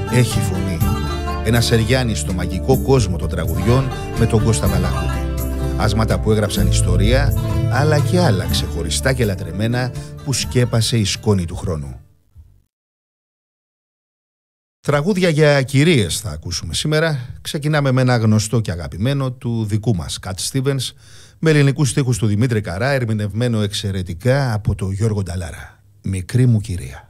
έχει φωνή. Ένα Σεριάννη στο μαγικό κόσμο των τραγουδιών με τον Κώστα Βαλαχούτη. Άσματα που έγραψαν ιστορία, αλλά και άλλα ξεχωριστά και λατρεμένα που σκέπασε η σκόνη του χρόνου. Τραγούδια για κυρίες θα ακούσουμε σήμερα. Ξεκινάμε με ένα γνωστό και αγαπημένο του δικού μας Κατ Στίβενς, με ελληνικούς στίχους του Δημήτρη Καρά, ερμηνευμένο εξαιρετικά από τον Γιώργο Νταλάρα. Μικρή μου κυρία.